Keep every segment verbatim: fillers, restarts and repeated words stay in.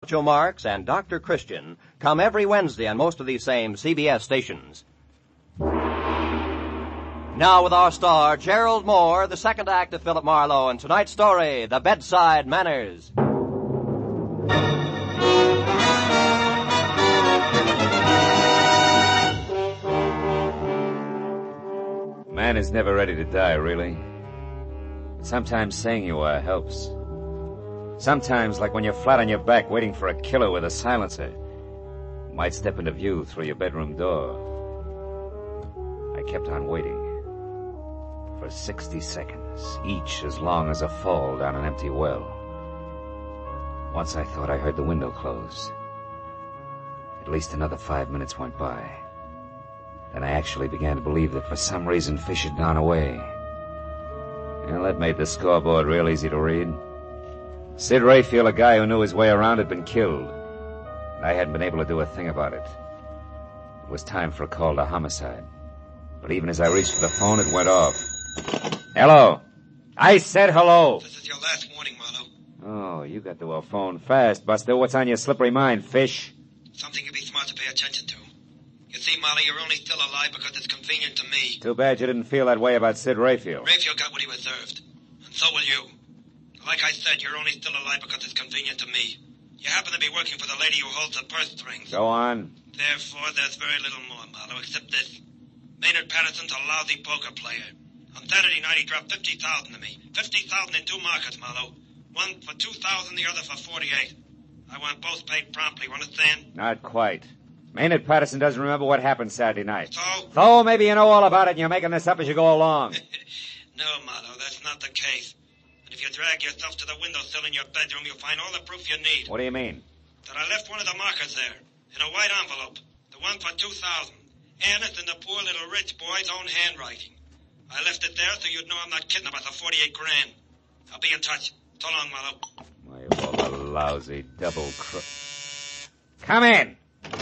Groucho Marx and Doctor Christian come every Wednesday on most of these same C B S stations. Now with our star, Gerald Moore, the second act of Philip Marlowe, and tonight's story, The Bedside Manners. Man is never ready to die, really. But sometimes saying you are helps. Sometimes, like when you're flat on your back waiting for a killer with a silencer, who might step into view through your bedroom door. I kept on waiting. For sixty seconds, each as long as a fall down an empty well. Once I thought I heard the window close. At least another five minutes went by. Then I actually began to believe that for some reason Fish had gone away. And that made the scoreboard real easy to read. Sid Rayfield, a guy who knew his way around, had been killed. And I hadn't been able to do a thing about it. It was time for a call to homicide. But even as I reached for the phone, it went off. Hello. I said hello. This is your last warning, Marlowe. Oh, you got to a phone fast, Buster. What's on your slippery mind, Fish? Something you'd be smart to pay attention to. You see, Molly, you're only still alive because it's convenient to me. Too bad you didn't feel that way about Sid Rayfield. Rayfield got what he deserved. And so will you. Like I said, you're only still alive because it's convenient to me. You happen to be working for the lady who holds the purse strings. Go on. Therefore, there's very little more, Marlowe, except this. Maynard Patterson's a lousy poker player. On Saturday night, he dropped fifty thousand to me. fifty thousand in two markets, Marlowe. One for two thousand, the other for forty-eight. I want both paid promptly, you understand? Not quite. Maynard Patterson doesn't remember what happened Saturday night. So? So maybe you know all about it and you're making this up as you go along. No, Marlowe, that's not the case. And if you drag yourself to the windowsill in your bedroom, you'll find all the proof you need. What do you mean? That I left one of the markers there, in a white envelope. The one for two thousand. And it's in the poor little rich boy's own handwriting. I left it there so you'd know I'm not kidding about the forty-eight grand. I'll be in touch. So long, Marlowe. Why, you all the lousy double crook. Come in.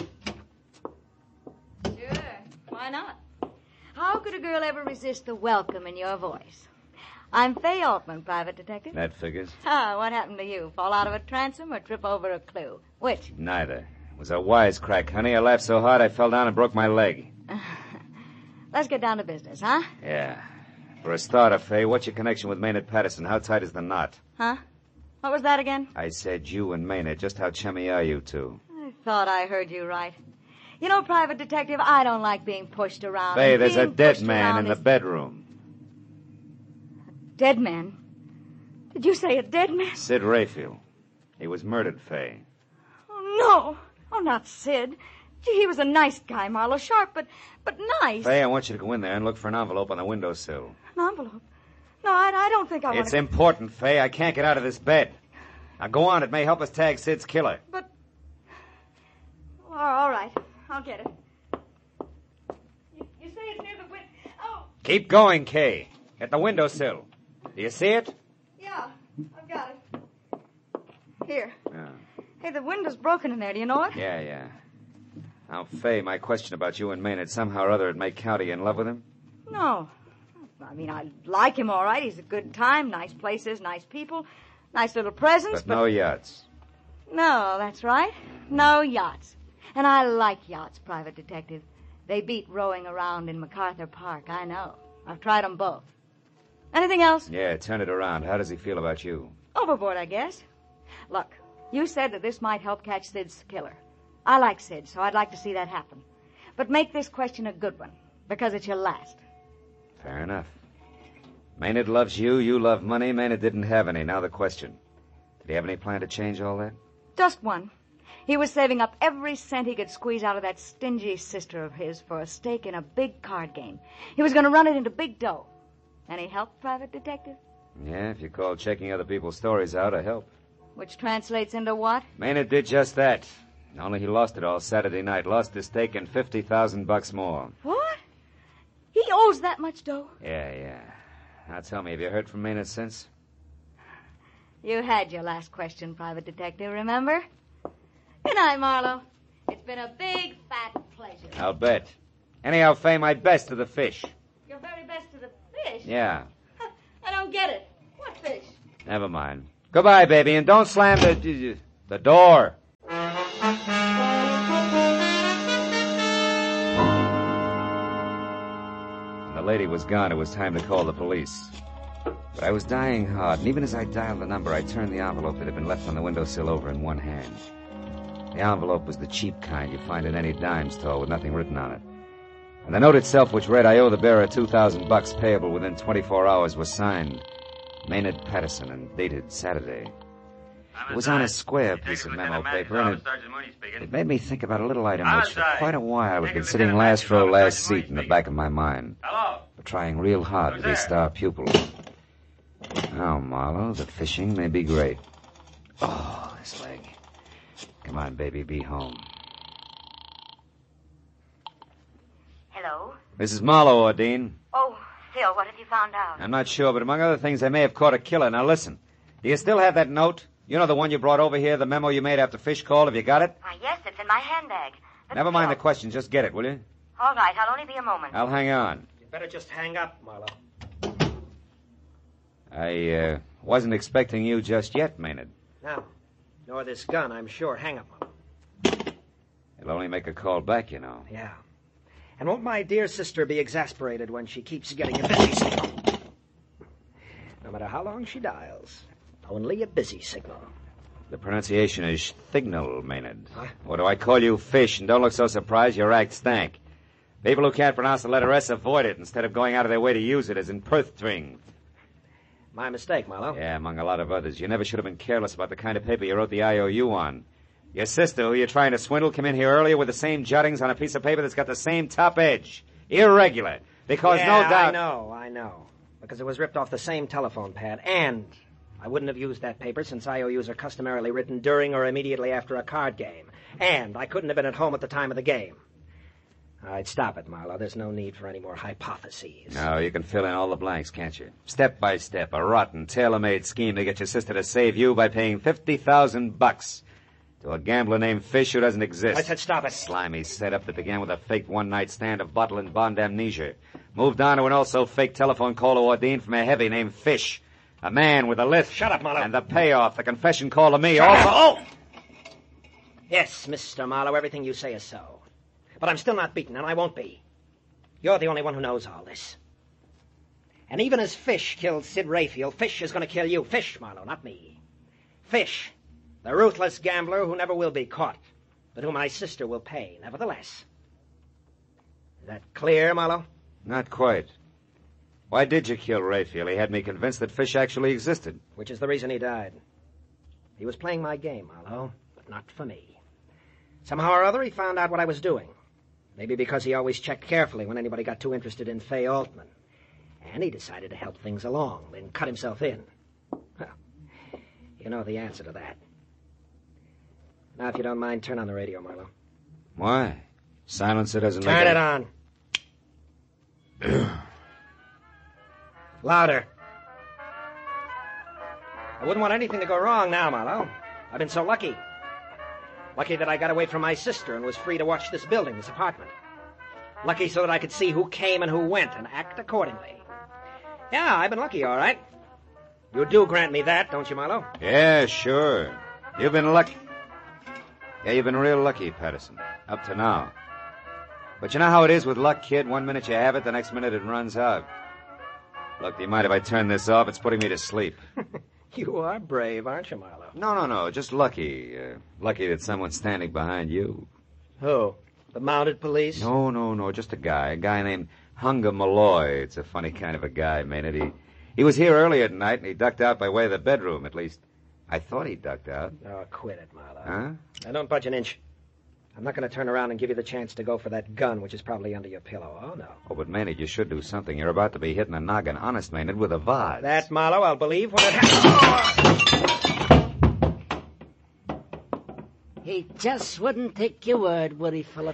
Sure. Why not? How could a girl ever resist the welcome in your voice? I'm Fay Altman, private detective. That figures. Ah, what happened to you? Fall out of a transom or trip over a clue? Which? Neither. It was a wisecrack, honey. I laughed so hard I fell down and broke my leg. Let's get down to business, huh? Yeah. For a starter, Fay, what's your connection with Maynard Patterson? How tight is the knot? Huh? What was that again? I said you and Maynard. Just how chummy are you two? I thought I heard you right. You know, private detective, I don't like being pushed around. Fay, And there's a being dead pushed man around in the is- bedroom. Dead man? Did you say a dead man? Sid Rayfield. He was murdered, Fay. Oh, no. Oh, not Sid. Gee, he was a nice guy, Marlowe. Sharp, but but nice. Fay, I want you to go in there and look for an envelope on the windowsill. An envelope? No, I, I don't think I want It's important, Fay. I can't get out of this bed. Now go on. It may help us tag Sid's killer. But... Oh, all right. I'll get it. You, you say it's near the window... Oh, Keep going, Kay. At the windowsill. Do you see it? yeah. I've got it. Here. Yeah. Hey, the window's broken in there. Do you know it? Yeah, yeah. Now, Fay, my question about you and Maynard, somehow or other it may count. Are you in love with him? No. I mean, I like him all right. He's a good time. Nice places, nice people, nice little presents. But, but no yachts. No, that's right. No yachts. And I like yachts, private detective. They beat rowing around in MacArthur Park, I know. I've tried them both. Anything else? Yeah, turn it around. How does he feel about you? Overboard, I guess. Look, you said that this might help catch Sid's killer. I like Sid, so I'd like to see that happen. But make this question a good one, because it's your last. Fair enough. Maynard loves you, you love money. Maynard didn't have any. Now the question. Did he have any plan to change all that? Just one. He was saving up every cent he could squeeze out of that stingy sister of his for a stake in a big card game. He was going to run it into big dough. Any help, private detective? Yeah, if you call checking other people's stories out a help. Which translates into what? Maynard did just that. Only he lost it all Saturday night. Lost the stake and fifty thousand bucks more. What? He owes that much dough? Yeah, yeah. Now tell me, have you heard from Maynard since? You had your last question, private detective, remember? Good night, Marlowe. It's been a big, fat pleasure. I'll bet. Anyhow, Fay, my best to the fish. Your very best to the fish? Yeah. I don't get it. What fish? Never mind. Goodbye, baby, and don't slam the... the door. When the lady was gone, it was time to call the police. But I was dying hard, and even as I dialed the number, I turned the envelope that had been left on the windowsill over in one hand. The envelope was the cheap kind you find in any dime store with nothing written on it. And the note itself, which read, "I owe the bearer two thousand bucks payable within twenty-four hours," was signed Maynard Patterson and dated Saturday. It was on a square piece of memo paper, and it, it made me think about a little item which for quite a while had been sitting last row, last seat in the back of my mind, but trying real hard to be a star pupil. Now, Marlowe, the fishing may be great. Oh, this leg. Come on, baby, be home. Hello? This is Marlowe, Ordine. Oh, Phil, what have you found out? I'm not sure, but among other things, they may have caught a killer. Now, listen. Do you still have that note? You know the one you brought over here, the memo you made after Fish called? Have you got it? Why, yes, it's in my handbag. But Never mind Phil- the questions. Just get it, will you? All right, I'll only be a moment. I'll hang on. You better just hang up, Marlowe. I uh, wasn't expecting you just yet, Maynard. Now, nor this gun, I'm sure. Hang up, Marlowe. It'll only make a call back, you know. Yeah. And won't my dear sister be exasperated when she keeps getting a busy signal? No matter how long she dials, only a busy signal. The pronunciation is thignal, Maynard. Huh? What do I call you, Fish? And don't look so surprised. Your act stank. People who can't pronounce the letter S avoid it instead of going out of their way to use it, as in Perthring. My mistake, Marlowe. Yeah, among a lot of others. You never should have been careless about the kind of paper you wrote the I O U on. Your sister, who you're trying to swindle, came in here earlier with the same jottings on a piece of paper that's got the same top edge. Irregular. Because yeah, no doubt... I know, I know. Because it was ripped off the same telephone pad. And I wouldn't have used that paper since I O Us are customarily written during or immediately after a card game. And I couldn't have been at home at the time of the game. All right, stop it, Marlowe. There's no need for any more hypotheses. No, you can fill in all the blanks, can't you? Step by step, a rotten, tailor-made scheme to get your sister to save you by paying fifty thousand bucks to a gambler named Fish who doesn't exist. I said stop it. Slimy setup that began with a fake one-night stand of bottle and bond amnesia. Moved on to an also-fake telephone call to Ordine from a heavy named Fish. A man with a lisp. Shut up, Marlowe. And the payoff, the confession call to me. Shut also... up. Oh! Yes, Mister Marlowe, everything you say is so. But I'm still not beaten, and I won't be. You're the only one who knows all this. And even as Fish killed Sid Rayfield, Fish is going to kill you. Fish, Marlowe, not me. Fish, the ruthless gambler who never will be caught, but who my sister will pay, nevertheless. Is that clear, Marlowe? Not quite. Why did you kill Rayfield? He had me convinced that Fish actually existed. Which is the reason he died. He was playing my game, Marlowe, but not for me. Somehow or other, he found out what I was doing. Maybe because he always checked carefully when anybody got too interested in Fay Altman. And he decided to help things along, then cut himself in. Well, you know the answer to that. Now, if you don't mind, turn on the radio, Marlowe. Why? Silencer doesn't make Turn any... it on. Louder. I wouldn't want anything to go wrong now, Marlowe. I've been so lucky. Lucky that I got away from my sister and was free to watch this building, this apartment. Lucky so that I could see who came and who went and act accordingly. Yeah, I've been lucky, all right. You do grant me that, don't you, Marlowe? Yeah, sure. You've been lucky. Yeah, you've been real lucky, Patterson. Up to now. But you know how it is with luck, kid? One minute you have it, the next minute it runs out. Look, do you mind if I turn this off? It's putting me to sleep. You are brave, aren't you, Marlowe? No, no, no. Just lucky. Uh, lucky that someone's standing behind you. Who? The mounted police? No, no, no. Just a guy. A guy named Hunger Malloy. It's a funny kind of a guy, Maynard. He, he was here earlier tonight, and he ducked out by way of the bedroom. At least, I thought he ducked out. Oh, quit it, Marlowe. Huh? Now, don't budge an inch. I'm not going to turn around and give you the chance to go for that gun, which is probably under your pillow. Oh, no. Oh, but Maynard, you should do something. You're about to be hitting a noggin, honest, Maynard, with a vase. That, Marlowe, I'll believe when it happens. He just wouldn't take your word, would he, Philip?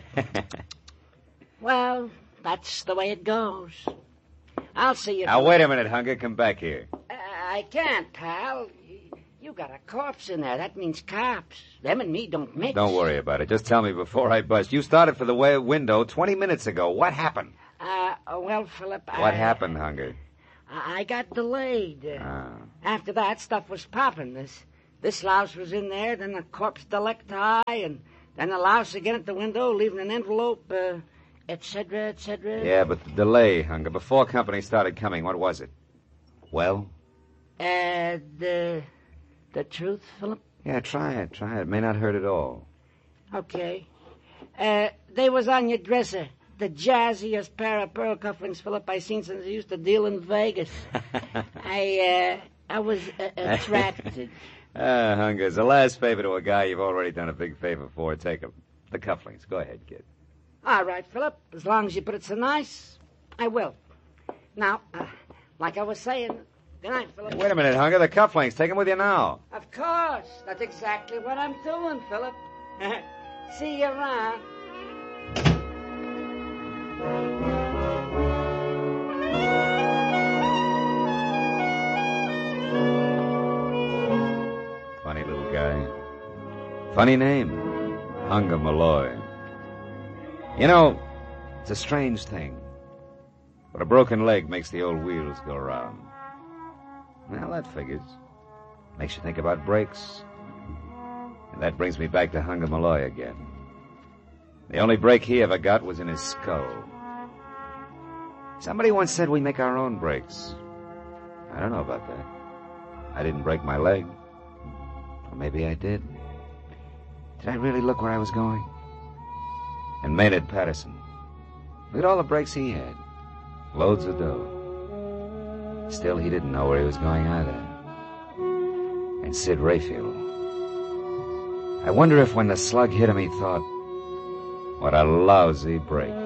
Well, that's the way it goes. I'll see you... Now, wait a minute, Hunger. Come back here. Uh, I can't, pal. You got a corpse in there. That means cops. Them and me don't mix. Don't worry about it. Just tell me before I bust. You started for the way window twenty minutes ago. What happened? Uh, well, Philip, I... What happened, Hunger? I, I got delayed. Uh, Ah. After that, stuff was popping. This this louse was in there, then the corpse delecti, and Then the louse again at the window, leaving an envelope, uh, et cetera, et cetera. Yeah, but the delay, Hunger. Before company started coming, what was it? Well? Uh, the... the truth, Philip? Yeah, try it, try it. It may not hurt at all. Okay. Uh, they was on your dresser. The jazziest pair of pearl cufflinks, Philip, I seen since I used to deal in Vegas. I, uh, I was uh, attracted. Ah, Hunger, as the last favor to a guy you've already done a big favor for, take 'em. The cufflinks. Go ahead, kid. All right, Philip. As long as you put it so nice, I will. Now, uh, like I was saying, good night, Philip. Wait a minute, Hunger. The cufflinks. Take 'em with you now. Of course. That's exactly what I'm doing, Philip. See you around. Funny little guy. Funny name. Hunger Malloy. You know, it's a strange thing, but a broken leg makes the old wheels go round. Well, that figures. Makes you think about brakes. And that brings me back to Hunger Malloy again. The only break he ever got was in his skull. Somebody once said we make our own brakes. I don't know about that. I didn't break my leg. Or maybe I did. Did I really look where I was going? And Maynard Patterson. Look at all the breaks he had. Loads of dough. Still, he didn't know where he was going either. And Sid Rayfield. I wonder if when the slug hit him he thought, what a lousy break.